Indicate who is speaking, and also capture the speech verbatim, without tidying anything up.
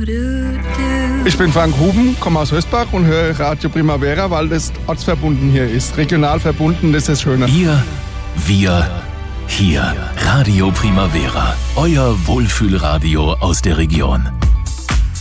Speaker 1: Ich bin Frank Huben, komme aus Hösbach und höre Radio Primavera, weil das ortsverbunden hier ist. Regional verbunden, das ist das Schöne.
Speaker 2: Ihr, wir, hier. Radio Primavera. Euer Wohlfühlradio aus der Region.